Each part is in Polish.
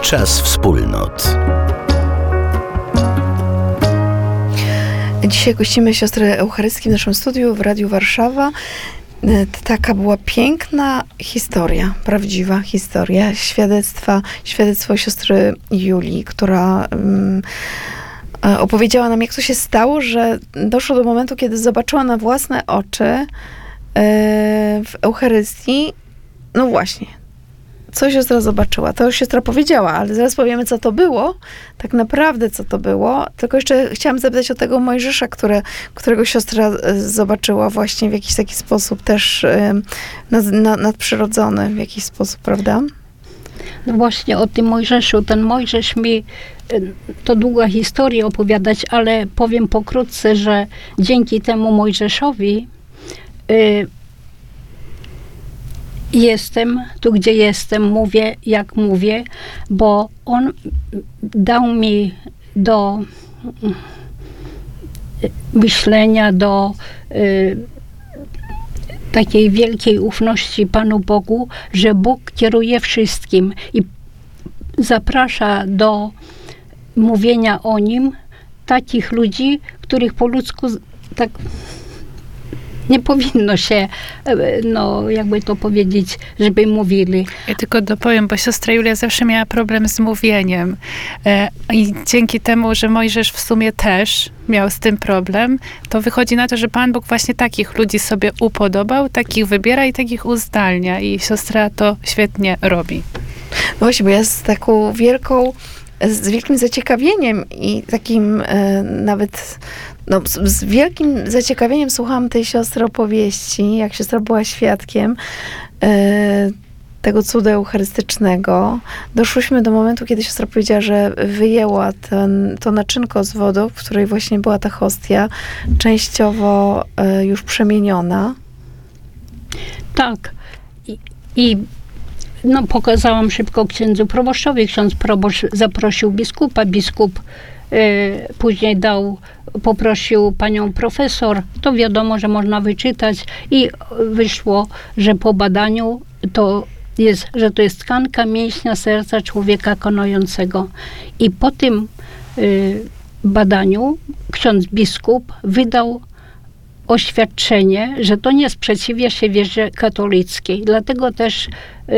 Czas wspólnot. Dzisiaj gościmy siostry Eucharystki w naszym studiu w Radiu Warszawa. Taka była piękna historia, prawdziwa historia, świadectwo siostry Julii, która opowiedziała nam, jak to się stało, że doszło do momentu, kiedy zobaczyła na własne oczy w Eucharystii, no właśnie, co siostra zobaczyła. To siostra powiedziała, ale zaraz powiemy, co to było. Tak naprawdę, co to było. Tylko jeszcze chciałam zapytać o tego Mojżesza, którego siostra zobaczyła właśnie w jakiś taki sposób też nadprzyrodzony w jakiś sposób, prawda? No właśnie o tym Mojżeszu. Ten Mojżesz to długa historia opowiadać, ale powiem pokrótce, że dzięki temu Mojżeszowi jestem tu, gdzie jestem, mówię, jak mówię, bo on dał mi do myślenia, do takiej wielkiej ufności Panu Bogu, że Bóg kieruje wszystkim i zaprasza do mówienia o Nim takich ludzi, których po ludzku tak nie powinno się, no jakby to powiedzieć, żeby mówili. Ja tylko dopowiem, bo siostra Julia zawsze miała problem z mówieniem. I dzięki temu, że Mojżesz w sumie też miał z tym problem, to wychodzi na to, że Pan Bóg właśnie takich ludzi sobie upodobał, takich wybiera i takich uzdalnia. I siostra to świetnie robi. No właśnie, bo ja z wielkim zaciekawieniem i takim nawet z wielkim zaciekawieniem słuchałam tej siostry opowieści, jak siostra była świadkiem tego cudu eucharystycznego. Doszłyśmy do momentu, kiedy siostra powiedziała, że wyjęła to naczynko z wodą, w której właśnie była ta hostia, częściowo już przemieniona. Tak. I pokazałam szybko księdzu proboszczowi. Ksiądz proboszcz zaprosił biskupa. Biskup później poprosił panią profesor. To wiadomo, że można wyczytać. I wyszło, że po badaniu że to jest tkanka mięśnia serca człowieka konującego. I po tym badaniu ksiądz biskup wydał oświadczenie, że to nie sprzeciwia się wierze katolickiej. Dlatego też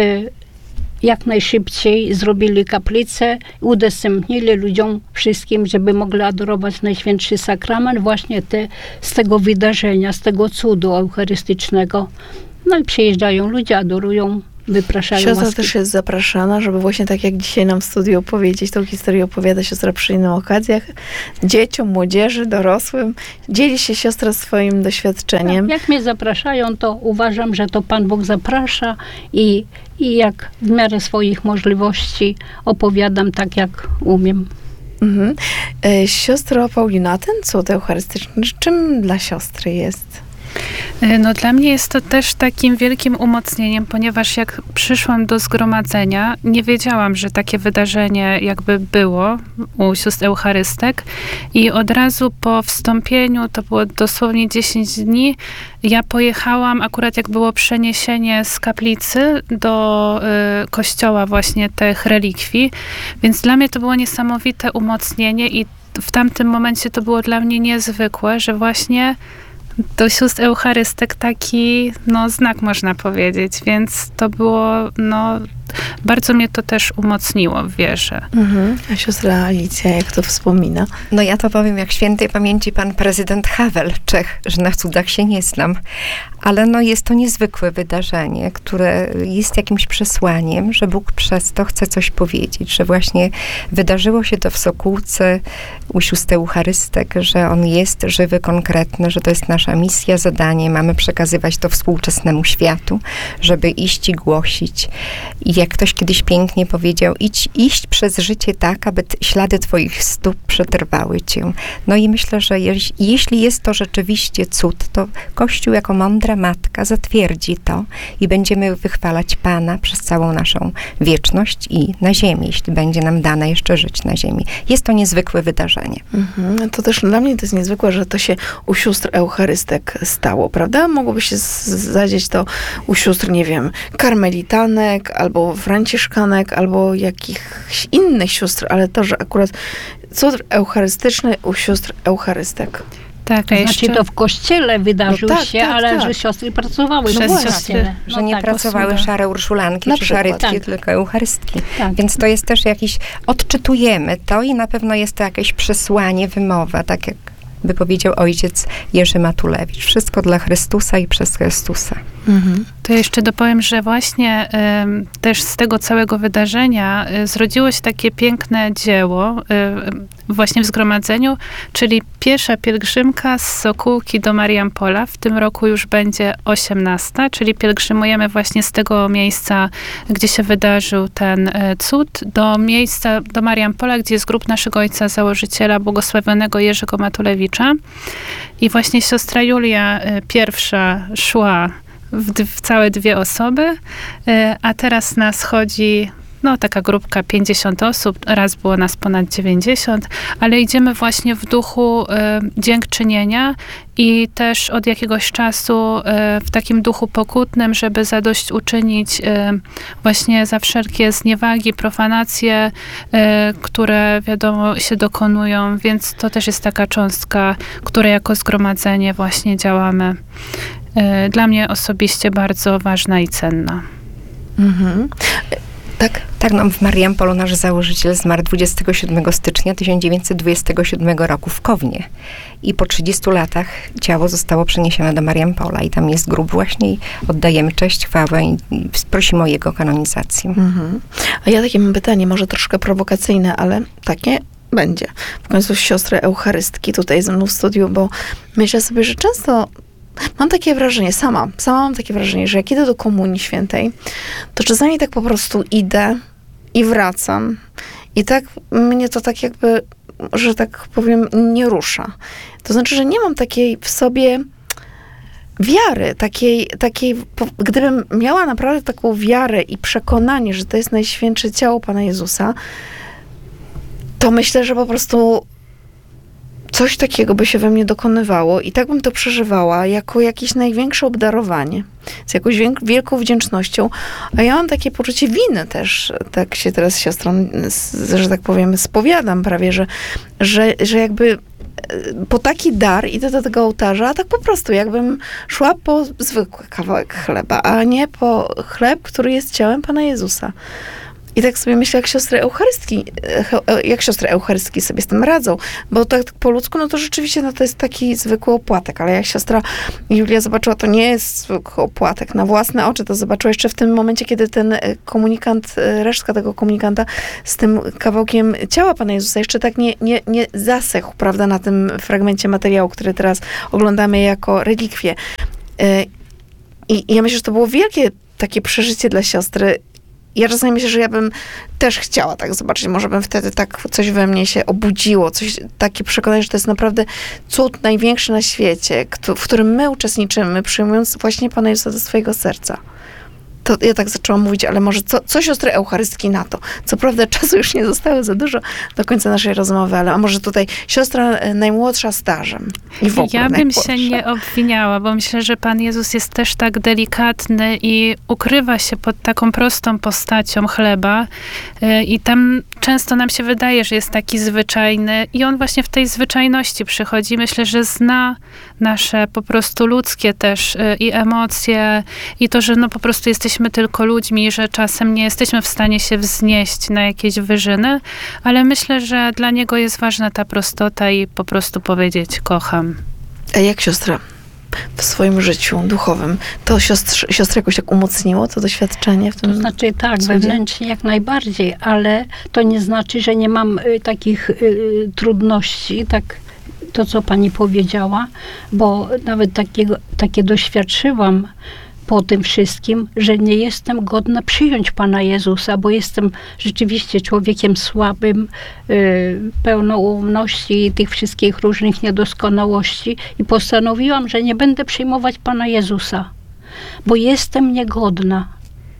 jak najszybciej zrobili kaplicę i udostępnili ludziom wszystkim, żeby mogli adorować Najświętszy Sakrament właśnie z tego wydarzenia, z tego cudu eucharystycznego. No i przyjeżdżają ludzie, adorują, wypraszają siostra łaski. też jest zapraszana, żeby właśnie tak jak dzisiaj nam w studiu opowiedzieć, tą historię opowiada siostra przy innych okazjach. Dzieciom, młodzieży, dorosłym. Dzieli się siostra swoim doświadczeniem. Jak mnie zapraszają, to uważam, że to Pan Bóg zaprasza i jak w miarę swoich możliwości opowiadam tak, jak umiem. Mhm. Siostro Paulino, ten cud eucharystyczny, czym dla siostry jest? No dla mnie jest to też takim wielkim umocnieniem, ponieważ jak przyszłam do zgromadzenia, nie wiedziałam, że takie wydarzenie jakby było u sióstr Eucharystek i od razu po wstąpieniu, to było dosłownie 10 dni, ja pojechałam akurat jak było przeniesienie z kaplicy do kościoła właśnie tych relikwii, więc dla mnie to było niesamowite umocnienie i w tamtym momencie to było dla mnie niezwykłe, że właśnie do sióstr Eucharystek taki, znak można powiedzieć, więc to było, bardzo mnie to też umocniło w wierze. Mhm. A siostra Alicja, jak to wspomina? No ja to powiem, jak świętej pamięci pan prezydent Havel, Czech, że na cudach się nie znam. Ale jest to niezwykłe wydarzenie, które jest jakimś przesłaniem, że Bóg przez to chce coś powiedzieć, że właśnie wydarzyło się to w Sokółce u sióstr Eucharystek, że On jest żywy, konkretny, że to jest nasza misja, zadanie, mamy przekazywać to współczesnemu światu, żeby iść i głosić. I jak ktoś kiedyś pięknie powiedział, iść przez życie tak, aby ślady twoich stóp przetrwały cię. No i myślę, że jeśli jest to rzeczywiście cud, to Kościół jako mądra matka zatwierdzi to i będziemy wychwalać Pana przez całą naszą wieczność i na ziemi, jeśli będzie nam dane jeszcze żyć na ziemi. Jest to niezwykłe wydarzenie. Mhm. To też dla mnie to jest niezwykłe, że to się u sióstr Eucharystek stało, prawda? Mogłoby się zadzieć to u sióstr, nie wiem, karmelitanek albo albo franciszkanek, albo jakichś innych sióstr, ale to, że akurat cudr eucharystyczny u sióstr eucharystek. Tak, To znaczy to w kościele wydarzył tak, się, tak, ale tak. że siostry pracowały. Przez właśnie. siostry, Że nie tak, pracowały posługa. szare urszulanki Na czy szare przykład. tki, tylko eucharystki. Tak. Więc to jest też jakiś, odczytujemy to i na pewno jest to jakieś przesłanie, wymowa, tak jak by powiedział ojciec Jerzy Matulewicz. Wszystko dla Chrystusa i przez Chrystusa. Mhm. To jeszcze dopowiem, że właśnie też z tego całego wydarzenia zrodziło się takie piękne dzieło właśnie w zgromadzeniu, czyli pierwsza pielgrzymka z Sokółki do Mariampola. W tym roku już będzie 18, czyli pielgrzymujemy właśnie z tego miejsca, gdzie się wydarzył ten cud, do miejsca, do Mariampola, gdzie jest grób naszego ojca założyciela, błogosławionego Jerzego Matulewicza. I właśnie siostra Julia pierwsza szła w całe 2 osoby, a teraz nas chodzi taka grupka 50 osób, raz było nas ponad 90, ale idziemy właśnie w duchu dziękczynienia i też od jakiegoś czasu w takim duchu pokutnym, żeby zadośćuczynić właśnie za wszelkie zniewagi, profanacje, które wiadomo się dokonują, więc to też jest taka cząstka, której jako zgromadzenie właśnie działamy. Dla mnie osobiście bardzo ważna i cenna. Mhm. Tak? Tak, w Mariampolu nasz założyciel zmarł 27 stycznia 1927 roku w Kownie. I po 30 latach ciało zostało przeniesione do Mariampola i tam jest grób właśnie i oddajemy cześć, chwałę i prosimy o jego kanonizację. Mhm. A ja takie mam pytanie, może troszkę prowokacyjne, ale takie będzie. W końcu siostry eucharystki tutaj ze mną w studiu, bo myślę sobie, że często mam takie wrażenie, sama mam takie wrażenie, że jak idę do Komunii Świętej, to czasami tak po prostu idę i wracam. I tak mnie to tak jakby, że tak powiem, nie rusza. To znaczy, że nie mam takiej w sobie wiary, takiej, gdybym miała naprawdę taką wiarę i przekonanie, że to jest Najświętsze Ciało Pana Jezusa, to myślę, że po prostu coś takiego by się we mnie dokonywało i tak bym to przeżywała jako jakieś największe obdarowanie, z jakąś wielką wdzięcznością. A ja mam takie poczucie winy też, tak się teraz z siostrą, że tak powiem, spowiadam prawie, że jakby po taki dar idę do tego ołtarza, a tak po prostu jakbym szła po zwykły kawałek chleba, a nie po chleb, który jest ciałem Pana Jezusa. I tak sobie myślę, jak siostry eucharystki sobie z tym radzą, bo tak po ludzku, to rzeczywiście, to jest taki zwykły opłatek, ale jak siostra Julia zobaczyła, to nie jest zwykły opłatek, na własne oczy to zobaczyła jeszcze w tym momencie, kiedy ten komunikant, resztka tego komunikanta z tym kawałkiem ciała Pana Jezusa jeszcze tak nie zasechł, prawda, na tym fragmencie materiału, który teraz oglądamy jako relikwie. I ja myślę, że to było wielkie takie przeżycie dla siostry. Ja czasami myślę, że ja bym też chciała tak zobaczyć. Może bym wtedy tak coś we mnie się obudziło. Takie przekonanie, że to jest naprawdę cud największy na świecie, w którym my uczestniczymy, przyjmując właśnie Pana Jezusa do swojego serca. To ja tak zaczęłam mówić, ale może co siostry eucharystki na to? Co prawda czasu już nie zostało za dużo do końca naszej rozmowy, ale a może tutaj siostra najmłodsza stażem. I w ogóle Ja bym najmłodsza. się nie obwiniała, bo myślę, że Pan Jezus jest też tak delikatny i ukrywa się pod taką prostą postacią chleba i tam często nam się wydaje, że jest taki zwyczajny i On właśnie w tej zwyczajności przychodzi. Myślę, że zna nasze po prostu ludzkie też i emocje i to, że po prostu jesteśmy tylko ludźmi, że czasem nie jesteśmy w stanie się wznieść na jakieś wyżyny, ale myślę, że dla Niego jest ważna ta prostota i po prostu powiedzieć kocham. A jak siostra w swoim życiu duchowym, to siostra jakoś tak umocniło to doświadczenie w tym? To znaczy tak, cudzie? wewnętrznie jak najbardziej, ale to nie znaczy, że nie mam takich trudności, tak to, co pani powiedziała, bo nawet takie doświadczyłam po tym wszystkim, że nie jestem godna przyjąć Pana Jezusa, bo jestem rzeczywiście człowiekiem słabym, pełną ułomności i tych wszystkich różnych niedoskonałości i postanowiłam, że nie będę przyjmować Pana Jezusa, bo jestem niegodna.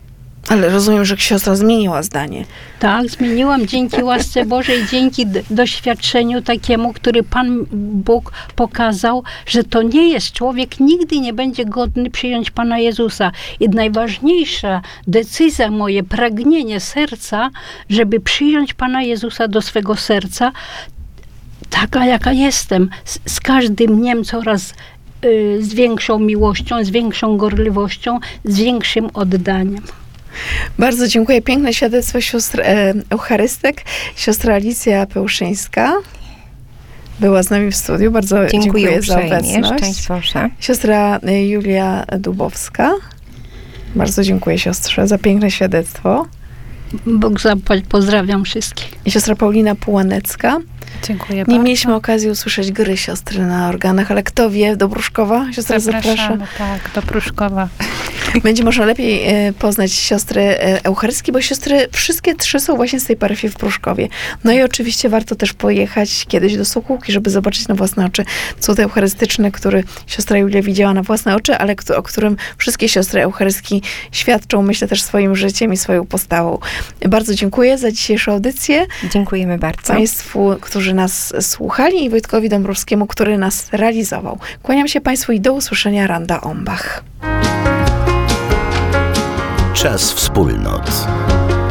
Ale rozumiem, że siostra zmieniła zdanie. Tak, zmieniłam dzięki łasce Bożej, dzięki doświadczeniu takiemu, który Pan Bóg pokazał, że to nie jest człowiek, nigdy nie będzie godny przyjąć Pana Jezusa. I najważniejsza decyzja, moje pragnienie serca, żeby przyjąć Pana Jezusa do swego serca, taka jaka jestem, z każdym dniem coraz z większą miłością, z większą gorliwością, z większym oddaniem. Bardzo dziękuję. Piękne świadectwo sióstr eucharystek. Siostra Alicja Pełszyńska była z nami w studiu. Bardzo dziękuję za obecność. Szczęść Boże. Siostra Julia Dubowska. Bardzo dziękuję siostrze za piękne świadectwo. Bóg zapłać, pozdrawiam wszystkich. I siostra Paulina Pułanecka. Dziękuję Nie bardzo. mieliśmy okazji usłyszeć gry siostry na organach, ale kto wie, do Pruszkowa siostra zaprasza. Zapraszamy, tak, do Pruszkowa. Będzie można lepiej poznać siostry eucharyskie, bo siostry wszystkie trzy są właśnie z tej parafii w Pruszkowie. No i oczywiście warto też pojechać kiedyś do Sokółki, żeby zobaczyć na własne oczy cud eucharystyczny, który siostra Julia widziała na własne oczy, ale o którym wszystkie siostry eucharyskie świadczą, myślę, też swoim życiem i swoją postawą. Bardzo dziękuję za dzisiejszą audycję. Dziękujemy bardzo. Państwu, którzy nas słuchali i Wojtkowi Dąbrowskiemu, który nas realizował. Kłaniam się Państwu i do usłyszenia. Randa Ombach. Czas wspólnot.